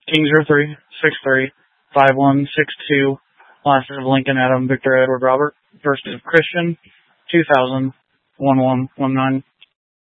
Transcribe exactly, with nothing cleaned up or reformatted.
King zero three six three five one six two. Last is Lincoln Adam Victor Edward Robert. First is Christian two thousand one one one nine.